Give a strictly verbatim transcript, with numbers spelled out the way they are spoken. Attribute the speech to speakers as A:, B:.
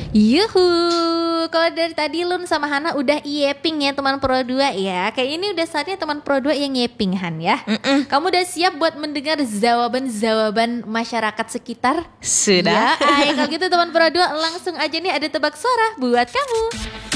A: Yuhu, kalau dari tadi Lun sama Hana udah yeping ya teman Pro dua ya. Kayak ini udah saatnya teman Pro dua yang yeping Han ya. Mm-mm. Kamu udah siap buat mendengar jawaban-jawaban masyarakat sekitar?
B: Sudah.
A: Ya, ay, kalau gitu teman Pro dua langsung aja nih ada tebak suara buat kamu.